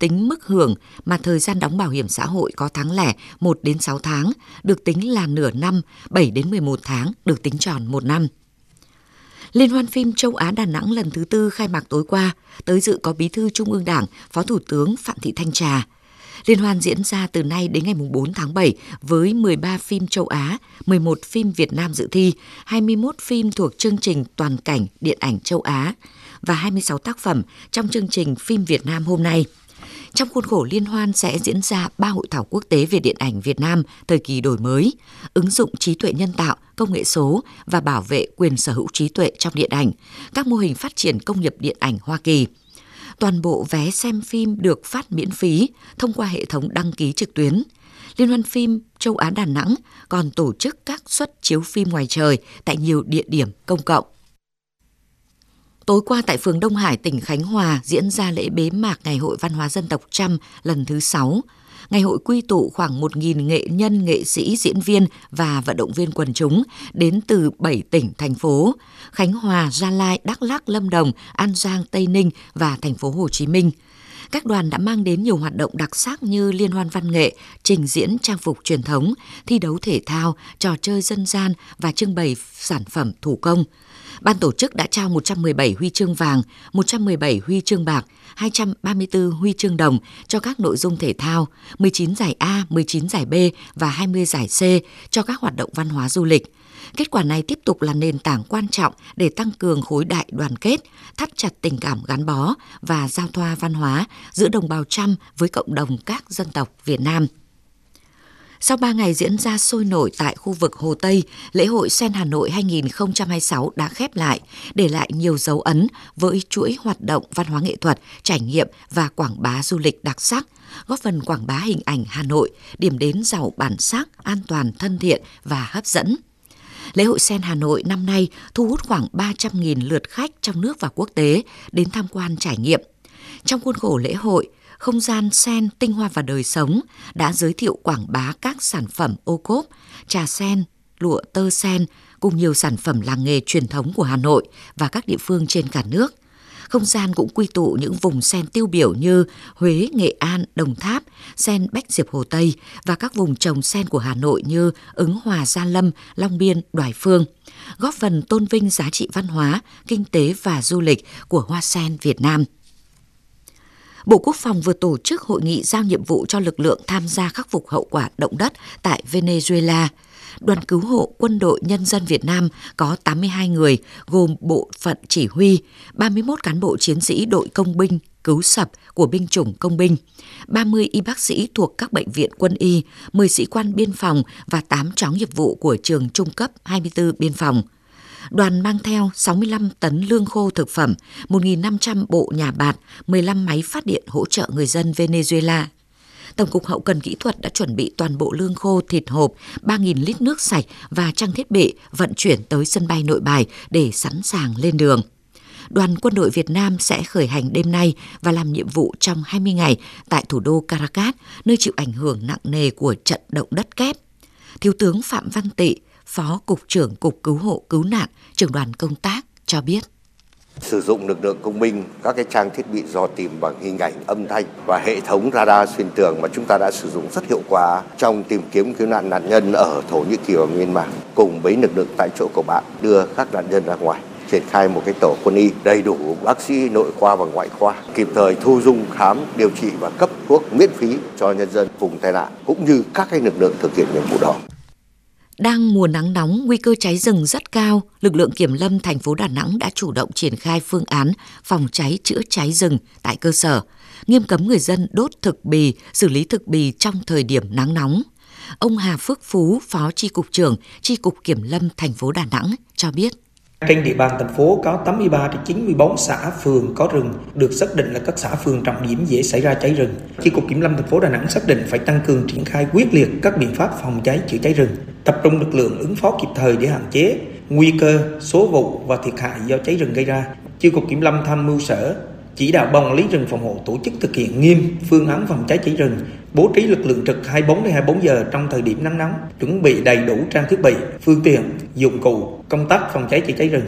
tính mức hưởng mà thời gian đóng bảo hiểm xã hội có tháng lẻ 1 đến 6 tháng, được tính là nửa năm, 7 đến 11 tháng, được tính tròn 1 năm. Liên hoan phim Châu Á Đà Nẵng lần thứ 4 khai mạc tối qua, tới dự có Bí thư Trung ương Đảng, Phó Thủ tướng Phạm Thị Thanh Trà. Liên hoan diễn ra từ nay đến ngày 4 tháng 7 với 13 phim châu Á, 11 phim Việt Nam dự thi, 21 phim thuộc chương trình toàn cảnh điện ảnh châu Á và 26 tác phẩm trong chương trình phim Việt Nam hôm nay. Trong khuôn khổ liên hoan sẽ diễn ra 3 hội thảo quốc tế về điện ảnh Việt Nam thời kỳ đổi mới, ứng dụng trí tuệ nhân tạo, công nghệ số và bảo vệ quyền sở hữu trí tuệ trong điện ảnh, các mô hình phát triển công nghiệp điện ảnh Hoa Kỳ. Toàn bộ vé xem phim được phát miễn phí thông qua hệ thống đăng ký trực tuyến. Liên hoan phim Châu Á Đà Nẵng còn tổ chức các suất chiếu phim ngoài trời tại nhiều địa điểm công cộng. Tối qua tại phường Đông Hải, tỉnh Khánh Hòa diễn ra lễ bế mạc Ngày hội Văn hóa Dân tộc Chăm lần thứ 6. Ngày hội quy tụ khoảng 1.000 nghệ nhân, nghệ sĩ, diễn viên và vận động viên quần chúng đến từ 7 tỉnh, thành phố: Khánh Hòa, Gia Lai, Đắk Lắk, Lâm Đồng, An Giang, Tây Ninh và thành phố Hồ Chí Minh. Các đoàn đã mang đến nhiều hoạt động đặc sắc như liên hoan văn nghệ, trình diễn trang phục truyền thống, thi đấu thể thao, trò chơi dân gian và trưng bày sản phẩm thủ công. Ban tổ chức đã trao 117 huy chương vàng, 117 huy chương bạc, 234 huy chương đồng cho các nội dung thể thao, 19 giải A, 19 giải B và 20 giải C cho các hoạt động văn hóa du lịch. Kết quả này tiếp tục là nền tảng quan trọng để tăng cường khối đại đoàn kết, thắt chặt tình cảm gắn bó và giao thoa văn hóa giữa đồng bào Chăm với cộng đồng các dân tộc Việt Nam. Sau 3 ngày diễn ra sôi nổi tại khu vực Hồ Tây, lễ hội Sen Hà Nội 2026 đã khép lại, để lại nhiều dấu ấn với chuỗi hoạt động văn hóa nghệ thuật, trải nghiệm và quảng bá du lịch đặc sắc, góp phần quảng bá hình ảnh Hà Nội, điểm đến giàu bản sắc, an toàn, thân thiện và hấp dẫn. Lễ hội Sen Hà Nội năm nay thu hút khoảng 300.000 lượt khách trong nước và quốc tế đến tham quan trải nghiệm. Trong khuôn khổ lễ hội, không gian sen, tinh hoa và đời sống đã giới thiệu quảng bá các sản phẩm ô cốp, trà sen, lụa tơ sen cùng nhiều sản phẩm làng nghề truyền thống của Hà Nội và các địa phương trên cả nước. Không gian cũng quy tụ những vùng sen tiêu biểu như Huế, Nghệ An, Đồng Tháp, sen Bách Diệp Hồ Tây và các vùng trồng sen của Hà Nội như Ứng Hòa, Gia Lâm, Long Biên, Đoài Phương, góp phần tôn vinh giá trị văn hóa, kinh tế và du lịch của hoa sen Việt Nam. Bộ Quốc phòng vừa tổ chức hội nghị giao nhiệm vụ cho lực lượng tham gia khắc phục hậu quả động đất tại Venezuela. Đoàn cứu hộ Quân đội Nhân dân Việt Nam có 82 người, gồm bộ phận chỉ huy, 31 cán bộ chiến sĩ đội công binh cứu sập của binh chủng công binh, 30 y bác sĩ thuộc các bệnh viện quân y, 10 sĩ quan biên phòng và 8 chó nghiệp vụ của trường trung cấp 24 biên phòng. Đoàn mang theo 65 tấn lương khô thực phẩm, 1.500 bộ nhà bạt, 15 máy phát điện hỗ trợ người dân Venezuela. Tổng cục Hậu cần Kỹ thuật đã chuẩn bị toàn bộ lương khô, thịt hộp, 3.000 lít nước sạch và trang thiết bị vận chuyển tới sân bay Nội Bài để sẵn sàng lên đường. Đoàn quân đội Việt Nam sẽ khởi hành đêm nay và làm nhiệm vụ trong 20 ngày tại thủ đô Caracas, nơi chịu ảnh hưởng nặng nề của trận động đất kép. Thiếu tướng Phạm Văn Tị, Phó Cục trưởng Cục Cứu hộ Cứu nạn, trưởng đoàn công tác cho biết. Sử dụng lực lượng công binh, các cái trang thiết bị dò tìm bằng hình ảnh, âm thanh và hệ thống radar xuyên tường mà chúng ta đã sử dụng rất hiệu quả trong tìm kiếm cứu nạn nạn nhân ở Thổ Nhĩ Kỳ và Myanmar, cùng với lực lượng tại chỗ của bạn đưa các nạn nhân ra ngoài. Triển khai một cái tổ quân y đầy đủ bác sĩ nội khoa và ngoại khoa, kịp thời thu dung, khám, điều trị và cấp thuốc miễn phí cho nhân dân vùng tai nạn, cũng như các cái lực lượng thực hiện nhiệm vụ đó. Đang mùa nắng nóng, nguy cơ cháy rừng rất cao, lực lượng kiểm lâm thành phố Đà Nẵng đã chủ động triển khai phương án phòng cháy chữa cháy rừng tại cơ sở, nghiêm cấm người dân đốt thực bì, xử lý thực bì trong thời điểm nắng nóng. Ông Hà Phước Phú, Phó Chi cục trưởng Chi cục Kiểm lâm thành phố Đà Nẵng cho biết. Trên địa bàn thành phố có 83 trên 94 xã phường có rừng được xác định là các xã phường trọng điểm dễ xảy ra cháy rừng. Chi cục Kiểm lâm thành phố Đà Nẵng xác định phải tăng cường triển khai quyết liệt các biện pháp phòng cháy chữa cháy rừng, tập trung lực lượng ứng phó kịp thời để hạn chế nguy cơ, số vụ và thiệt hại do cháy rừng gây ra. Chi cục Kiểm lâm tham mưu Sở chỉ đạo Ban Quản lý rừng phòng hộ tổ chức thực hiện nghiêm phương án phòng cháy chữa rừng, bố trí lực lượng trực 24 đến 24 giờ trong thời điểm nắng nóng, chuẩn bị đầy đủ trang thiết bị, phương tiện, dụng cụ, công tác phòng cháy chữa cháy rừng.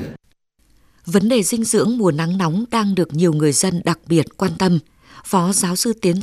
Vấn đề dinh dưỡng mùa nắng nóng đang được nhiều người dân đặc biệt quan tâm. Phó giáo sư tiến